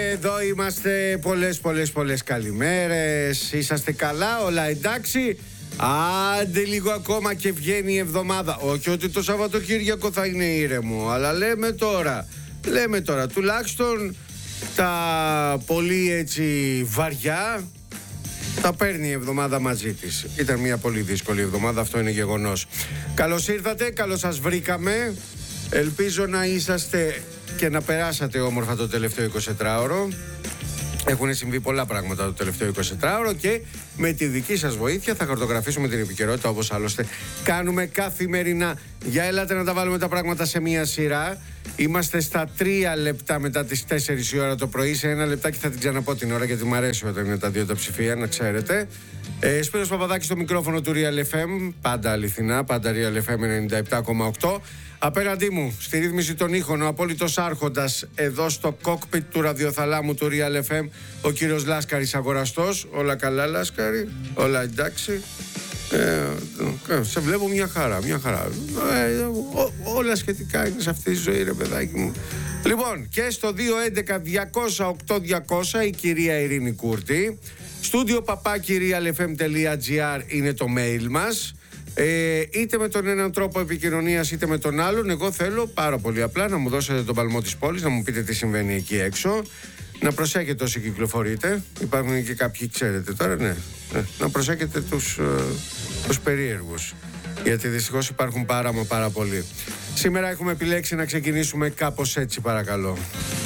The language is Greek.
εδώ είμαστε. Πολλές καλημέρες. Είσαστε καλά, όλα εντάξει? Άντε λίγο ακόμα και βγαίνει η εβδομάδα. Όχι ότι το Σαββατοκύριακο θα είναι ήρεμο, αλλά λέμε τώρα τουλάχιστον τα πολύ έτσι βαριά τα παίρνει η εβδομάδα μαζί της. Ήταν μια πολύ δύσκολη εβδομάδα, αυτό είναι γεγονός. Καλώς ήρθατε, καλώς σας βρήκαμε. Ελπίζω να είσαστε και να περάσατε όμορφα το τελευταίο 24ωρο. Έχουν συμβεί πολλά πράγματα το τελευταίο 24ωρο και με τη δική σας βοήθεια θα χαρτογραφήσουμε την επικαιρότητα, όπως άλλωστε κάνουμε καθημερινά. Για ελάτε να τα βάλουμε τα πράγματα σε μια σειρά. Είμαστε στα 3 λεπτά μετά τις 4 η ώρα το πρωί. Σε ένα λεπτάκι θα την ξαναπώ την ώρα, γιατί μου αρέσει όταν είναι τα δύο τα ψηφία, να ξέρετε. Σπύρος Παπαδάκης στο μικρόφωνο του Real FM. Πάντα αληθινά, πάντα Real FM 97,8. Απέναντί μου, στη ρύθμιση των ήχων, ο απόλυτος άρχοντας εδώ στο κόκπιτ του ραδιοθαλάμου του Real FM, ο κύριος Λάσκαρης αγοραστός. Όλα καλά, Λάσκαρη? Όλα εντάξει? Σε βλέπω μια χαρά. Όλα σχετικά είναι σε αυτή τη ζωή, ρε παιδάκι μου. Λοιπόν, και στο 211-208-200 η κυρία Ειρήνη Κούρτη. Στούντιο papaki.realfm.gr είναι το mail μας. Είτε με τον έναν τρόπο επικοινωνίας είτε με τον άλλον. Εγώ θέλω πάρα πολύ απλά να μου δώσετε τον παλμό της πόλης, να μου πείτε τι συμβαίνει εκεί έξω. Να προσέχετε όσοι κυκλοφορείτε. Υπάρχουν και κάποιοι, ξέρετε τώρα, ναι. Να προσέχετε τους περίεργους, γιατί δυστυχώς υπάρχουν πάρα πολλοί. Σήμερα έχουμε επιλέξει να ξεκινήσουμε κάπως έτσι, παρακαλώ.